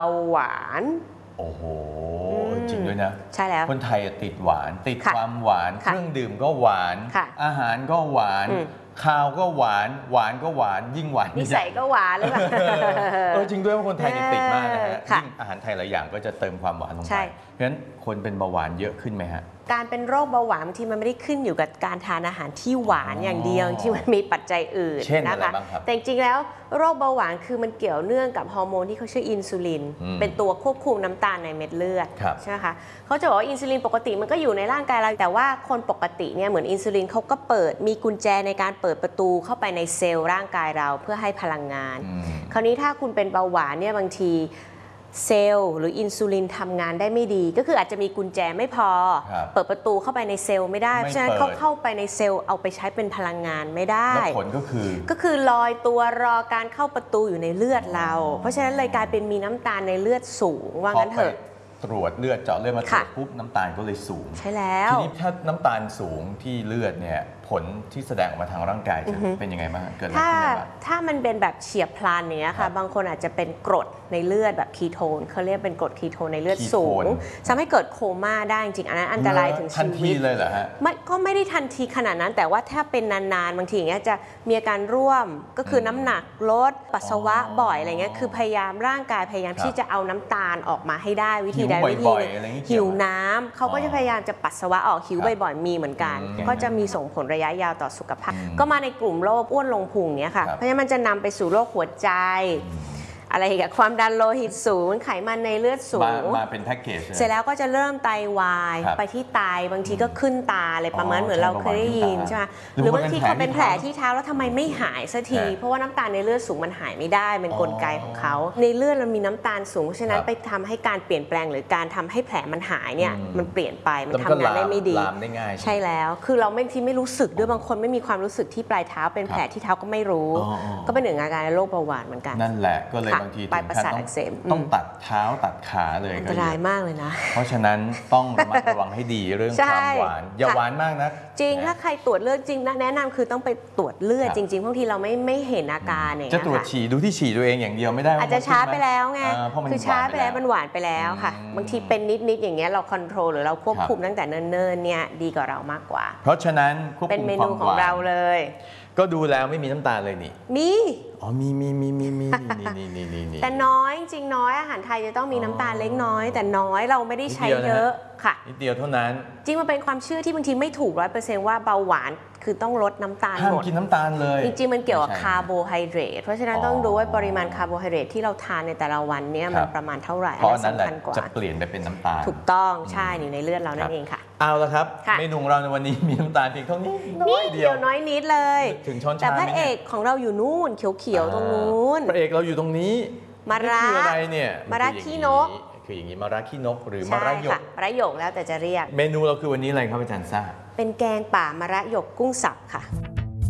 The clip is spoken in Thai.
เบาหวานโอ้โหจริงด้วยนะใช่แล้วคนไทยติดหวานติดความหวานเครื่องดื่มก็หวานอาหารก็หวานข้าวก็หวานหวานก็หวานยิ่งหวานนิสัยก็หวานหรือเปล่าจริงด้วยว่าคนไทยติดมากนะฮะยิ่งอาหารไทยหลายอย่างก็จะเติมความหวานลงไปเพราะฉะนั้นคนเป็นเบาหวานเยอะขึ้นไหมฮะการเป็นโรคเบาหวานบางทีมันไม่ได้ขึ้นอยู่กับการทานอาหารที่หวานอย่างเดียวที่มันมีปัจจัยอื่นนะคะแต่จริงๆแล้วโรคเบาหวานคือมันเกี่ยวเนื่องกับฮอร์โมนที่เขาชื่ออินซูลินเป็นตัวควบคุมน้ำตาลในเม็ดเลือดใช่ไหมคะเขาจะบอกว่าอินซูลินปกติมันก็อยู่ในร่างกายเราแต่ว่าคนปกติเนี่ยเหมือนอินซูลินเขาก็มีกุญแจในการเปิดประตูเข้าไปในเซลล์ร่างกายเราเพื่อให้พลังงานคราวนี้ถ้าคุณเป็นเบาหวานเนี่ยบางทีเซลล์หรืออินซูลินทำงานได้ไม่ดีก็คืออาจจะมีกุญแจไม่พอเปิดประตูเข้าไปในเซลล์ไม่ได้เพราะฉะนั้นเขาเข้าไปในเซลล์เอาไปใช้เป็นพลังงานไม่ได้แล้วผลก็คือลอยตัวรอการเข้าประตูอยู่ในเลือดเราเพราะฉะนั้นเลยกลายเป็นมีน้ำตาลในเลือดสูงว่างั้นเถอะตรวจเลือดเจาะเลือดมาตรวจปุ๊บน้ำตาลก็เลยสูงใช่แล้วทีนี้ถ้าน้ำตาลสูงที่เลือดเนี่ยผลที่แสดงออกมาทางร่างกายจะเป็นยังไงบ้างเกิดอะไรขึ้นบ้างถ้ามันเป็นแบบเฉียบพลันเนี้ยค่ะบางคนอาจจะเป็นกรดในเลือดแบบคีโทนเขาเรียกเป็นกรดคีโทนในเลือดสูงทำให้เกิดโคม่าได้จริงๆอันนั้นอันตรายถึงชีวิตเลยเหรอฮะก็ไม่ได้ทันทีขนาดนั้นแต่ว่าถ้าเป็นนานๆบางทีอย่างเงี้ยจะมีอาการร่วมก็คือน้ำหนักลดปัสสาวะบ่อยอะไรเงี้ยคือพยายามร่างกายพยายามที่จะเอาน้ำตาลออกมาให้ได้วิธีใดวิธีหนึ่งหิวน้ำเขาก็จะพยายามจะปัสสาวะออกหิวบ่อยๆมีเหมือนกันก็จะมีส่งผลระยะยาวต่อสุขภาพก็มาในกลุ่มโรคอ้วนลงพุงเนี้ยค่ะเพราะฉะนั้นมันจะนำไปสู่โรคหัวใจอะไรกับความดันโลหิตสูงไขมันในเลือดสูงมาเป็นแพ็กเกจเสร็จแล้วก็จะเริ่มไตวายไปที่ไตบางทีก็ขึ้นตาอะไรประมาณเหมือนเราเคยได้ยินใช่ไหมหรือบางทีเขาเป็นแผลที่เท้าแล้วทำไมไม่หายสักทีเพราะว่าน้ำตาลในเลือดสูงมันหายไม่ได้เป็นกลไกของเขาในเลือดมันมีน้ำตาลสูงเพราะฉะนั้นไปทำให้การเปลี่ยนแปลงหรือการทำให้แผลมันหายเนี่ยมันเปลี่ยนไปมันทำงานได้ไม่ดีใช่แล้วคือเราไม่รู้สึกด้วยบางคนไม่มีความรู้สึกที่ปลายเท้าเป็นแผลที่เท้าก็ไม่รู้ก็เป็นหนึ่งอาการโรคเบาหวานเหมือนกันนั่นแหละก็เลยบางทีต้องตัดเท้าตัดขาเลยอันตรายมากเลยนะเพราะฉะนั้นต้องระมัดระวังให้ดีเรื่องความหวานอย่าหวานมากนะจริงถ้าใครตรวจเลือดจริงแนะนำคือต้องไปตรวจเลือดจริงๆบางทีเราไม่เห็นอาการเนี่ยจะตรวจฉี่ดูที่ฉี่ตัวเองอย่างเดียวไม่ได้อาจจะช้าไปแล้วไงคือช้าไปแล้วมันหวานไปแล้วค่ะบางทีเป็นนิดๆอย่างเงี้ยเราคอนโทรลหรือเราควบคุมตั้งแต่เนิ่นๆเนี่ยดีกว่าเรามากกว่าเพราะฉะนั้นควบคุมความหวานเป็นเมนูของเราเลยก็ดูแล้วไม่มีน้ำตาลเลยนี่มีมีแต่น้อยจริงน้อยอาหารไทยจะต้องมีน้ำตาลเล็กน้อยแต่น้อยเราไม่ได้ใช้เยอะค่ะนิดเดียวเท่านั้นจริงมันเป็นความเชื่อที่บางทีไม่ถูก100%ว่าเบาหวานคือต้องลดน้ำตาลหมดห้ามกินน้ำตาลเลยจริงๆมันเกี่ยวกับคาร์โบไฮเดรตเพราะฉะนั้นต้องดูว่าปริมาณคาร์โบไฮเดรตที่เราทานในแต่ละวันเนี่ยมันประมาณเท่าไหร่เพราะนั้นแหละจะเปลี่ยนไปเป็นน้ำตาลถูกต้องใช่อยู่ในเลือดเรานั่นเองค่ะเอาละครับเมนูของเราในวันนี้มีน้ำตาลเพียงเท่านี้นิดเดียวน้อยนิดเลยถึงช้อนชาแต่พระเอกของเราอยู่นู่นเขียวๆตรงนู้นพระเอกเราอยู่ตรงนี้มะระอะไรเนี่ยมะระขี้นกคืออย่างนี้มะระขี้นกหรือมะระหยกมะระหยกแล้วแต่จะเรียกเมนูเราคือวันนี้อะไรครับอาจารย์ซ่าเป็นแกงป่ามะระหยกกุ้งสับค่ะ